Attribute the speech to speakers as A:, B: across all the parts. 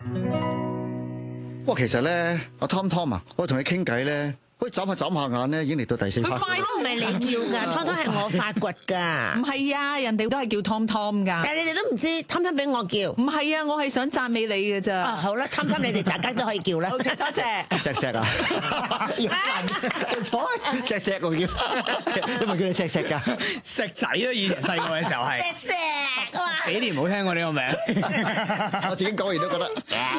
A: 哇，其實咧，阿 Tom 啊，我同你傾偈咧，可以眨下眼咧，已經嚟到第4 part。
B: 佢快都唔係你叫㗎，Tom 係我發掘㗎。
C: 唔係啊，人哋都係叫 Tom 㗎。
B: 但係你哋都唔知 Tom 俾我叫。
C: 唔係啊，我係想讚美你嘅咋。
B: 啊，好啦，Tom 你哋大家都可以叫啦。
C: OK， 多謝。
A: 石啊，石我叫，因為叫你石㗎。
D: 石仔咯，以前細個嘅時候係。
B: 石啊！
D: 幾年冇聽過呢個名，
A: 我自己講完都覺得。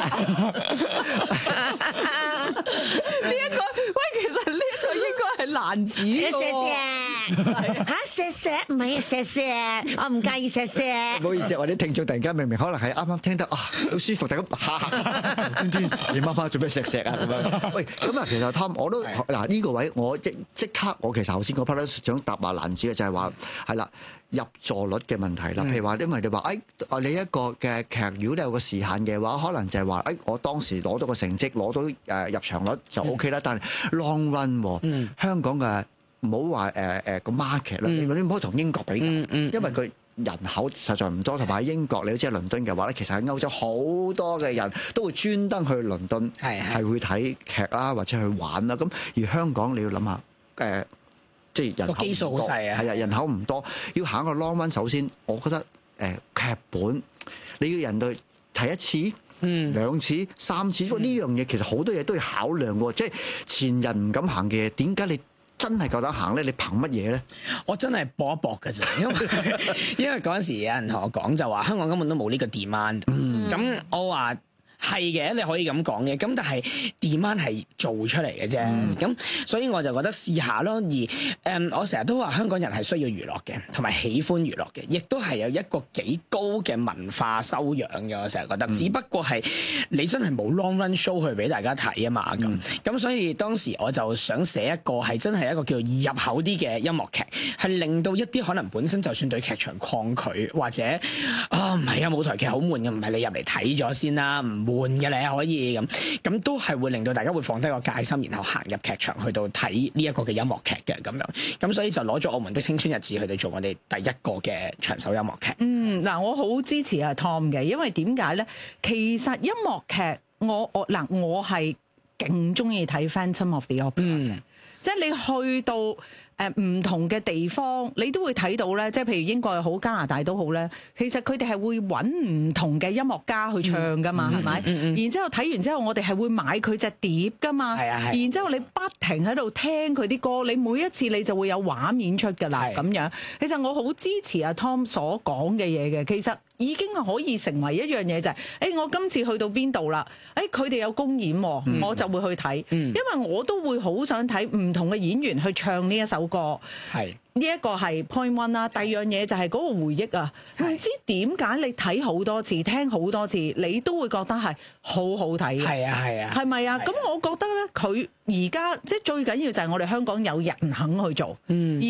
C: 呢一個，喂，其實呢個應該係蘭子嘅喎。
B: 石唔係石，我唔介意石。
A: 唔好意思，我啲聽眾突然間明可能係啱啱聽得啊，好舒服，但係咁端，你媽媽做咩石啊咁樣？喂，咁啊，其實 Tom 我都嗱呢個位，我即刻我其實頭先嗰 part 咧想答下蘭子嘅就係話係啦。入座率嘅問題啦，譬如話，因為你話，你一個嘅劇，如果你有個時限嘅話，可能就係話，我當時攞到個成績，攞到入場率就 OK 啦。但係 long run，香港嘅唔好話個 market 啦，你唔好同英國比較，因為佢人口實在唔多，同埋喺英國你都知係倫敦嘅話咧，其實喺歐洲好多嘅人都會專登去倫敦，係會睇劇啦，或者去玩啦。咁而香港你要諗下即係人口
D: 個基數好細啊，
A: 係啊，人口唔多，要行個 long run。首先，我覺得劇本你要人哋睇一次、2次、3次，呢樣嘢其實好多嘢都要考量喎。即係前人唔敢行嘅嘢，點解你真係夠膽行咧？你憑乜嘢咧？
D: 我真係搏一搏㗎啫，因為嗰陣時有人同我講就話香港根本都冇呢個 demand。咁我話。係嘅，你可以咁講嘅，咁但係 demand 係做出嚟嘅啫，咁所以我就覺得試下咯。而我成日都話香港人係需要娛樂嘅，同埋喜歡娛樂嘅，亦都係有一個幾高嘅文化修養嘅。我成日覺得，只不過係你真係冇 long run show 去俾大家睇啊嘛。咁所以當時我就想寫一個係真係一個叫做易入口啲嘅音樂劇，係令到一啲可能本身就算對劇場抗拒或者唔係啊舞台劇好悶嘅，唔係你入嚟睇咗先啦，唔悶嘅你可以咁都係會令到大家會放低個戒心，然後行入劇場去到睇呢一個嘅音樂劇嘅咁樣，咁所以就攞咗我們的青春日子去到做我哋第一個嘅長壽音樂劇。
C: 嗱，我好支持阿 Tom 嘅，因為點解咧？其實音樂劇我係勁中意睇 Phantom of the Opera 嘅，即係你去到唔同嘅地方，你都會睇到咧，即係譬如英國又好，加拿大都好咧，其實佢哋係會揾唔同嘅音樂家去唱噶嘛，係咪？然之後睇完之後，我哋係會買佢隻碟噶嘛，然之後你不停喺度聽佢啲歌，你每一次你就會有畫面出㗎啦，咁樣。其實我好支持阿 Tom 所講嘅嘢嘅，其實已經可以成為一樣嘢就係，我今次去到邊度啦？佢哋有公演，我就會去睇，因為我都會好想睇唔同嘅演員去唱呢一首歌。呢一個係 point one 啦，第二樣嘢就係嗰個回憶啊！唔知點解你睇好多次、聽好多次，你都會覺得係好好睇嘅。係啊，係咪啊？咁我覺得咧，佢而家即係最緊要就係我哋香港有人肯去做。